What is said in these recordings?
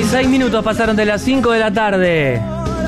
6 minutos pasaron de las 5 de la tarde.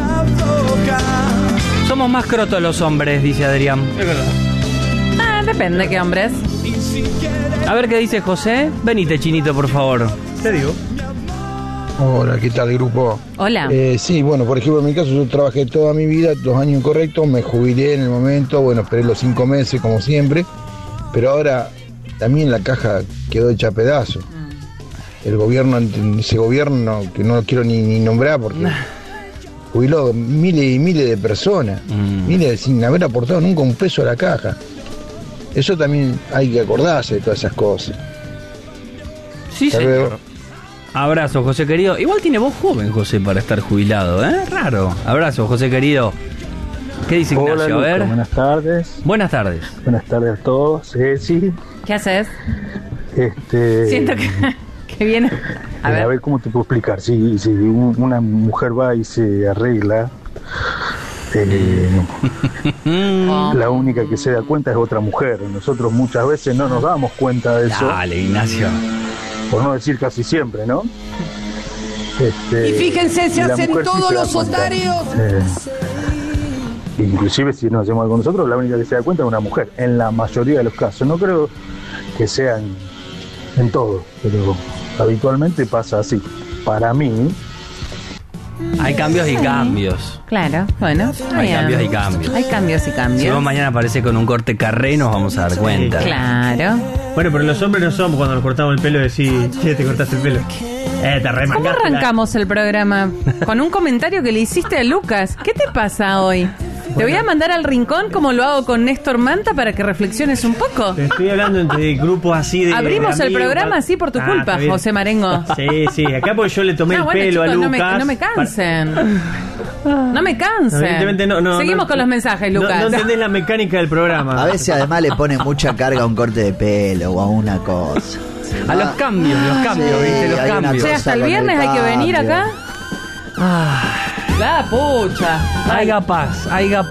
Somos más crotos los hombres, dice Adrián. Depende qué hombres. A ver qué dice José. Venite, Chinito, por favor. Te digo. Hola, ¿qué tal, grupo? Hola. Sí, bueno, por ejemplo, en mi caso yo trabajé toda mi vida, 2 años incorrectos, me jubilé en el momento, bueno, esperé los 5 meses como siempre, pero ahora también la caja quedó hecha a pedazos. El gobierno, ese gobierno que no lo quiero ni nombrar porque jubiló miles y miles de personas, miles sin haber aportado nunca un peso a la caja. Eso también hay que acordarse de todas esas cosas. Sí, señor. Abrazo, José querido. Igual tiene voz joven, José, para estar jubilado, ¿eh? Raro. Abrazo, José querido. ¿Qué dice Ignacio? Hola, a ver. Luca, buenas tardes. Buenas tardes. Buenas tardes a todos. Sí. ¿Qué haces? Siento que viene. A ver cómo te puedo explicar. Si una mujer va y se arregla, la única que se da cuenta es otra mujer. Nosotros muchas veces no nos damos cuenta de eso. Dale, Ignacio. Por no decir casi siempre, ¿no? Y fíjense, se hacen todos los otarios. Inclusive si nos hacemos algo nosotros, la única que se da cuenta es una mujer, en la mayoría de los casos. No creo que sean en todo, pero habitualmente pasa así. Para mí... Hay cambios y cambios. Claro, bueno. Hay cambios y cambios. Hay cambios y cambios. Si vos mañana aparece con un corte carré, nos vamos a dar cuenta. Claro. Bueno, pero los hombres no somos cuando nos cortamos el pelo y decís, che, te cortaste el pelo. Te remangaste. ¿Cómo arrancamos el programa? Con un comentario que le hiciste a Lucas. ¿Qué te pasa hoy? Te voy a mandar al rincón como lo hago con Néstor Manta para que reflexiones un poco. Te estoy hablando entre grupos así de... Abrimos de el programa así por tu culpa, José Marengo. Sí, acá porque yo le tomé el pelo chicos, a Lucas. No me cansen. No me cansen. Evidentemente no. Seguimos con los mensajes, Lucas. No entendés la mecánica del programa. A veces además le ponen mucha carga a un corte de pelo o a una cosa. A los cambios, ¿viste? Los cambios. O sea, hasta el viernes hay que venir acá. La pucha. Haiga paz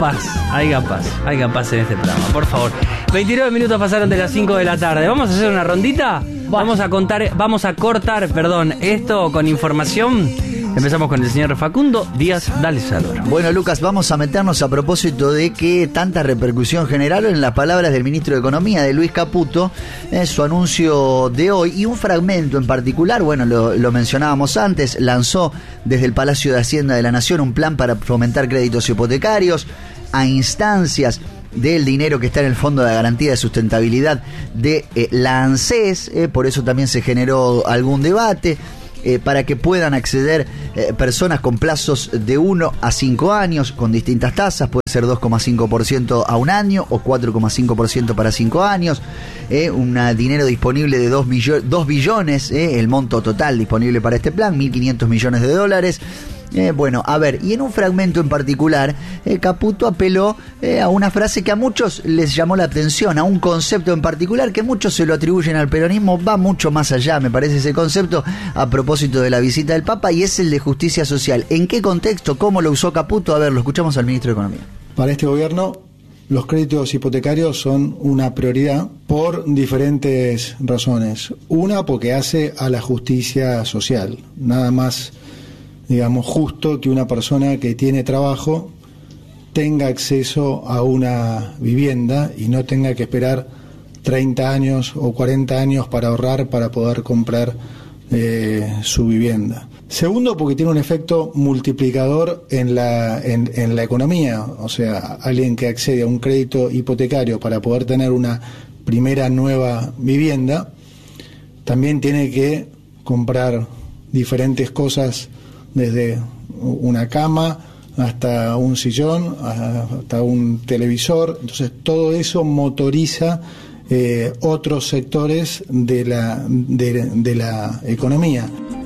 en este programa, por favor. 29 minutos pasaron de las 5 de la tarde. ¿Vamos a hacer una rondita? Vamos a cortar esto con información. Empezamos con el señor Facundo Díaz D'Alessandro. Bueno, Lucas, vamos a meternos a propósito de que tanta repercusión generaron en las palabras del ministro de Economía, de Luis Caputo, su anuncio de hoy, y un fragmento en particular, bueno, lo mencionábamos antes, lanzó desde el Palacio de Hacienda de la Nación un plan para fomentar créditos hipotecarios a instancias del dinero que está en el Fondo de Garantía de Sustentabilidad de la ANSES, por eso también se generó algún debate. Para que puedan acceder personas con plazos de 1 a 5 años con distintas tasas, puede ser 2,5% a un año o 4,5% para 5 años, un dinero disponible de 2 billones, el monto total disponible para este plan, 1.500 millones de dólares. Bueno, a ver, y en un fragmento en particular, Caputo apeló a una frase que a muchos les llamó la atención, a un concepto en particular que muchos se lo atribuyen al peronismo, va mucho más allá, me parece, ese concepto, a propósito de la visita del Papa, y es el de justicia social. ¿En qué contexto? ¿Cómo lo usó Caputo? A ver, lo escuchamos al ministro de Economía. Para este gobierno, los créditos hipotecarios son una prioridad por diferentes razones. Una, porque hace a la justicia social, nada más, digamos, justo que una persona que tiene trabajo tenga acceso a una vivienda y no tenga que esperar 30 años o 40 años para ahorrar para poder comprar su vivienda. Segundo, porque tiene un efecto multiplicador en la economía, o sea, alguien que accede a un crédito hipotecario para poder tener una primera nueva vivienda, también tiene que comprar diferentes cosas, desde una cama hasta un sillón, hasta un televisor. Entonces todo eso motoriza otros sectores de la economía.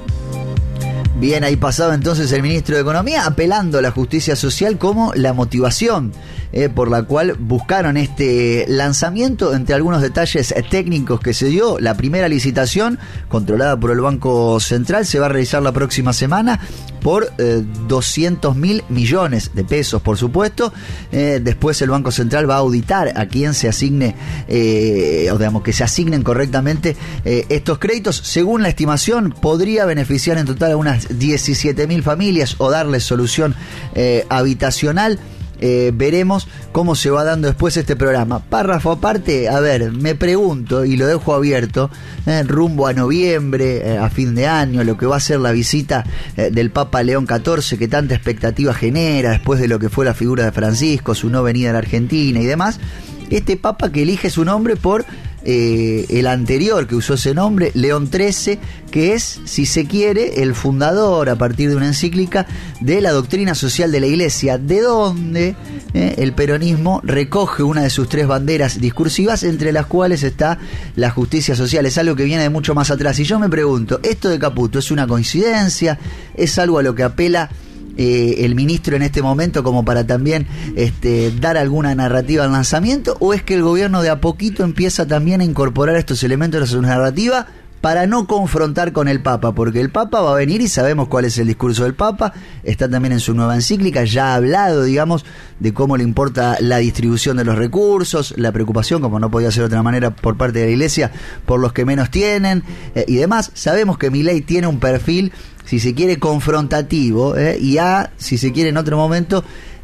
Bien, ahí pasaba entonces el ministro de Economía apelando a la justicia social como la motivación por la cual buscaron este lanzamiento. Entre algunos detalles técnicos que se dio, la primera licitación, controlada por el Banco Central, se va a realizar la próxima semana por 200.000 millones de pesos, por supuesto. Después el Banco Central va a auditar a quién se asigne, o digamos que se asignen correctamente estos créditos. Según la estimación, podría beneficiar en total a unas 17.000 familias o darles solución habitacional. Veremos cómo se va dando después este programa. Párrafo aparte, a ver, me pregunto y lo dejo abierto, rumbo a noviembre, a fin de año, lo que va a ser la visita del Papa León XIV, que tanta expectativa genera después de lo que fue la figura de Francisco, su no venida a la Argentina y demás. Este Papa que elige su nombre por el anterior que usó ese nombre, León XIII, que es, si se quiere, el fundador a partir de una encíclica de la doctrina social de la Iglesia, de donde el peronismo recoge una de sus 3 banderas discursivas, entre las cuales está la justicia social. Es algo que viene de mucho más atrás. Y yo me pregunto, ¿esto de Caputo es una coincidencia? ¿Es algo a lo que apela el ministro en este momento como para también dar alguna narrativa al lanzamiento, o es que el gobierno de a poquito empieza también a incorporar estos elementos a su narrativa para no confrontar con el Papa? Porque el Papa va a venir y sabemos cuál es el discurso del Papa, está también en su nueva encíclica, ya ha hablado, digamos, de cómo le importa la distribución de los recursos, la preocupación, como no podía ser de otra manera, por parte de la Iglesia, por los que menos tienen, y demás. Sabemos que Milei tiene un perfil, si se quiere, confrontativo, y ha, si se quiere, en otro momento,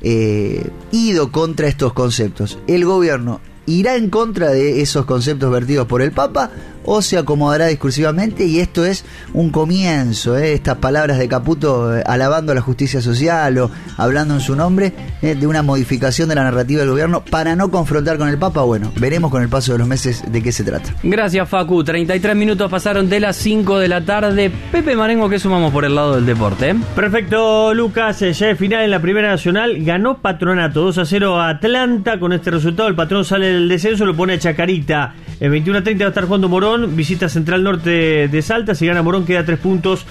ido contra estos conceptos. El gobierno irá en contra de esos conceptos vertidos por el Papa o se acomodará discursivamente, y esto es un comienzo, estas palabras de Caputo alabando a la justicia social o hablando en su nombre, de una modificación de la narrativa del gobierno para no confrontar con el Papa. Bueno, veremos con el paso de los meses de qué se trata. Gracias, Facu. 33 minutos pasaron de las 5 de la tarde. Pepe Marengo, ¿qué sumamos por el lado del deporte? Perfecto, Lucas. Ya es final en la Primera Nacional. Ganó Patronato 2-0 a Atlanta. Con este resultado el Patrón sale del descenso, lo pone a Chacarita. En 21:30 va a estar jugando Morón. Visita Central Norte de Salta. Si gana Morón, queda a 4 puntos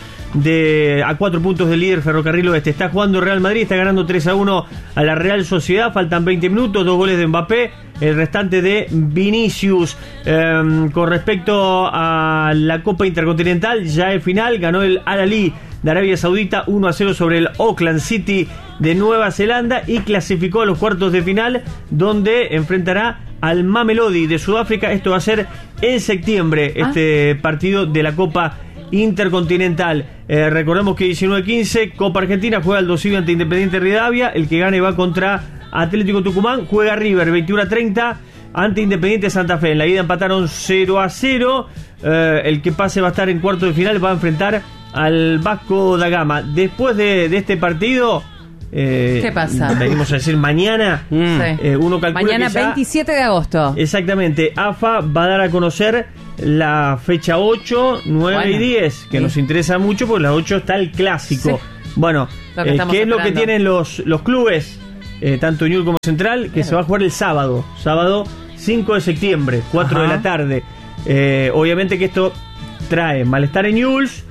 del líder Ferrocarril Oeste. Está jugando Real Madrid, está ganando 3-1 a la Real Sociedad. Faltan 20 minutos, 2 goles de Mbappé, el restante de Vinicius. Con respecto a la Copa Intercontinental, ya es final. Ganó el Al-Ahly de Arabia Saudita 1-0 sobre el Auckland City de Nueva Zelanda y clasificó a los cuartos de final, donde enfrentará al Mamelodi de Sudáfrica. Esto va a ser en septiembre, este partido de la Copa Intercontinental. Recordemos que 19-15, Copa Argentina, juega el Dosivo ante Independiente Rivadavia. El que gane va contra Atlético Tucumán. Juega River 21:30 ante Independiente Santa Fe. En la ida empataron 0-0. El que pase va a estar en cuarto de final, va a enfrentar al Vasco da Gama. Después de este partido, ¿qué pasa? Venimos a decir mañana. Uno calcula mañana que ya, 27 de agosto. Exactamente. AFA va a dar a conocer la fecha 8, 9 y 10, que nos interesa mucho porque la 8 está el clásico. Sí. Bueno, ¿qué es lo que tienen los clubes? Tanto Newell's como Central, que se va a jugar el sábado 5 de septiembre, 4 de la tarde. Obviamente que esto trae malestar en Newell's,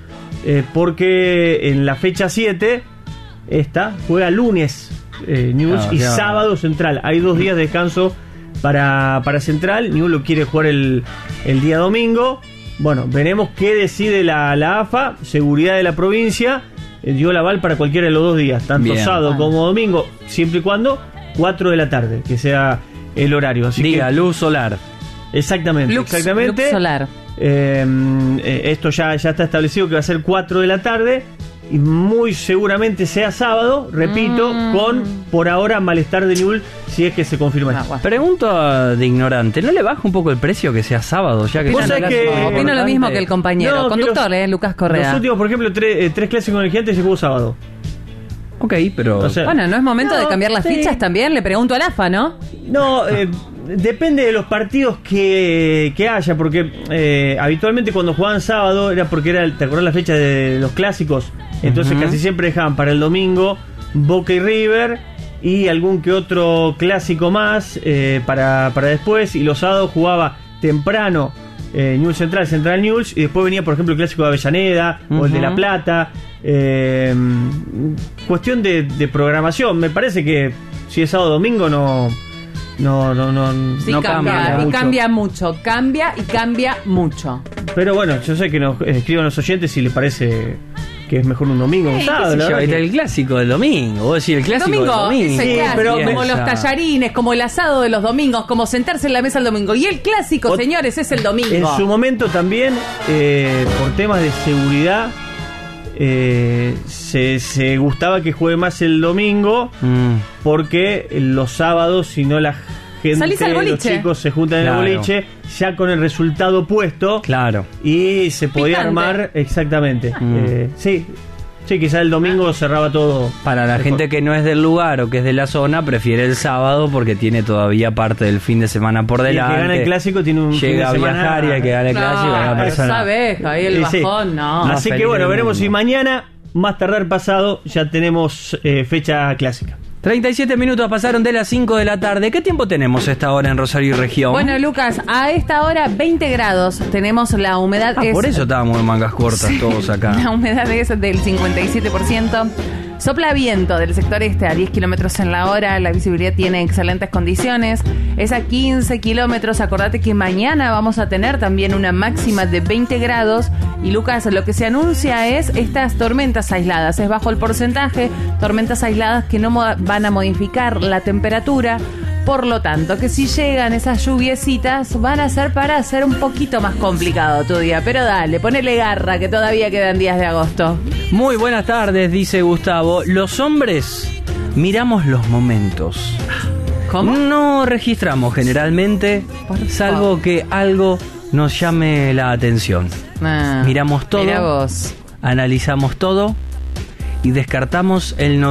porque en la fecha 7 juega lunes Newell's y sábado Central. Hay 2 días de descanso para Central. Newell's lo quiere jugar el día domingo. Bueno, veremos qué decide la AFA. Seguridad de la provincia dio el aval para cualquiera de los 2 días, tanto sábado como domingo, siempre y cuando 4 de la tarde, que sea el horario. Así que, luz solar. Exactamente. Lux solar. Esto ya está establecido que va a ser 4 de la tarde y muy seguramente sea sábado, repito, con por ahora malestar de Newell's, si es que se confirma esto. Pregunto de ignorante, ¿no le baja un poco el precio que sea sábado? Ya que opino lo mismo que el compañero conductor, Lucas Correa. Los últimos, por ejemplo, 3 clásicos en el se jugó sábado. Ok, pero... O sea, bueno, ¿no es momento de cambiar las fichas también? Le pregunto al AFA, ¿no? No, depende de los partidos que haya, porque habitualmente cuando jugaban sábado era porque ¿te acordás la fecha de los clásicos? Entonces casi siempre dejaban para el domingo Boca y River y algún que otro clásico más para después, y los sábados jugaba temprano Newell's Central Newell's, y después venía por ejemplo el clásico de Avellaneda o el de La Plata. Cuestión de programación. Me parece que si es sábado o domingo no cambia mucho. Pero bueno, yo sé que nos escriban los oyentes si les parece que es mejor un domingo, un sábado. Ahí está el clásico del domingo. Vos decís el clásico del domingo. Es el clásico, pero como los tallarines, como el asado de los domingos, como sentarse en la mesa el domingo. Y el clásico, señores, es el domingo. En su momento también, por temas de seguridad, se gustaba que juegue más el domingo, porque los sábados, si no la gente, los chicos se juntan en el boliche, ya con el resultado puesto, y se podía armar exactamente. Sí, quizá el domingo cerraba todo. Para la gente que no es del lugar o que es de la zona, prefiere el sábado porque tiene todavía parte del fin de semana por delante. Y el que gana el clásico tiene un fin de semana. Llega a viajar y el que gana el clásico gana persona. ¿Sabes? Ahí el bajón, no. Así que bueno, veremos si mañana, más tardar pasado, ya tenemos fecha clásica. 37 minutos pasaron de las 5 de la tarde. ¿Qué tiempo tenemos a esta hora en Rosario y región? Bueno, Lucas, a esta hora 20 grados. Tenemos la humedad. Por eso estábamos en mangas cortas todos acá. La humedad es del 57%. Sopla viento del sector este a 10 kilómetros en la hora. La visibilidad tiene excelentes condiciones. Es a 15 kilómetros. Acordate que mañana vamos a tener también una máxima de 20 grados. Y Lucas, lo que se anuncia es estas tormentas aisladas. Es bajo el porcentaje. Tormentas aisladas que no van a modificar la temperatura. Por lo tanto, que si llegan esas lluviecitas van a ser para hacer un poquito más complicado tu día. Pero dale, ponele garra, que todavía quedan días de agosto. Muy buenas tardes, dice Gustavo. Los hombres miramos los momentos. ¿Cómo? No registramos generalmente, salvo que algo nos llame la atención. Miramos todo, mira vos. Analizamos todo y descartamos el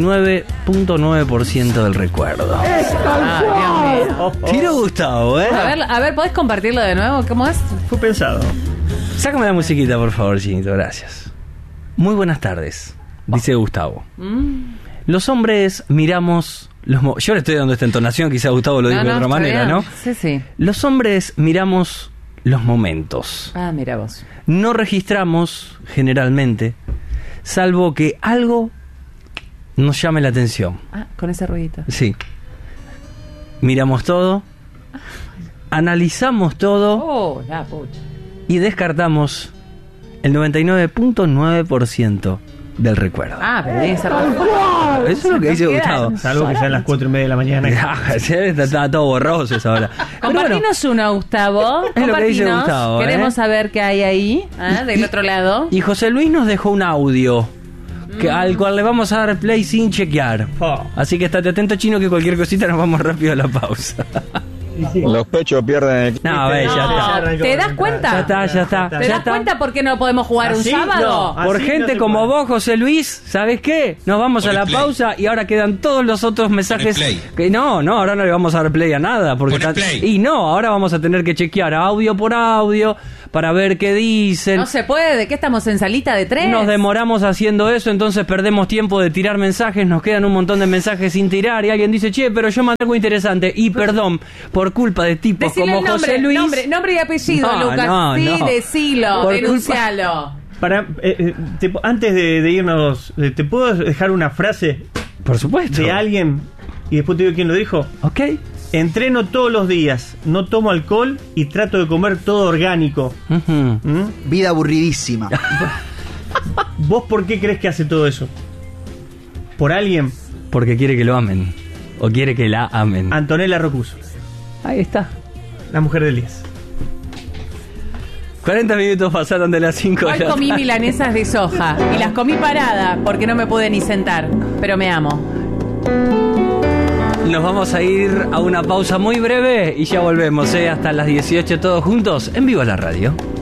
99.9% del recuerdo. Dios mío. Tiro Gustavo, A ver, ¿podés compartirlo de nuevo? ¿Cómo es? Fue pensado. Sácame la musiquita, por favor, Chinito, gracias. Muy buenas tardes, dice Gustavo. Los hombres miramos yo le estoy dando esta entonación, quizá Gustavo lo dijo de otra manera, bien. ¿no? Sí. Los hombres miramos los momentos. Mira vos. No registramos, generalmente, salvo que algo nos llame la atención. Con ese ruidito. Sí. Miramos todo, analizamos todo la pucha. y descartamos el 99.9% del recuerdo. Pero tiene que ser. Eso es lo que dice Gustavo. Salvo que sean las 4:30 de la mañana. Está todo borroso esa hora. Compartinos uno, Gustavo. Es lo que dice Gustavo. Queremos saber qué hay ahí, del otro lado. Y José Luis nos dejó un audio al cual le vamos a dar play sin chequear. Así que estate atento, Chino, que cualquier cosita nos vamos rápido a la pausa. Los pechos pierden el... ya está. ¿Te das cuenta? Ya está. ¿Te das cuenta por qué no podemos jugar un sábado? Por gente como vos, José Luis, ¿sabes qué? Nos vamos a la pausa y ahora quedan todos los otros mensajes. Que ahora no le vamos a dar play a nada. Ahora vamos a tener que chequear audio por audio para ver qué dicen. No se puede, ¿qué estamos en salita de 3? Nos demoramos haciendo eso, entonces perdemos tiempo de tirar mensajes, nos quedan un montón de mensajes sin tirar y alguien dice, pero yo mandé algo interesante y perdón, por culpa de tipos decile como nombre, José Luis. Nombre y apellido, Lucas. Decilo, denuncialo. Antes de irnos, ¿te puedo dejar una frase? Por supuesto. De alguien y después te digo quién lo dijo. Ok. Entreno todos los días, no tomo alcohol y trato de comer todo orgánico. Vida aburridísima. ¿Vos por qué crees que hace todo eso? ¿Por alguien? Porque quiere que lo amen. O quiere que la amen. Antonella Rocuso. Ahí está. La mujer de Elías. 40 minutos pasaron de las 5 de la tarde. Hoy comí milanesas de soja y las comí parada porque no me pude ni sentar. Pero me amo. Nos vamos a ir a una pausa muy breve y ya volvemos, hasta las 18 todos juntos en Viva la Radio.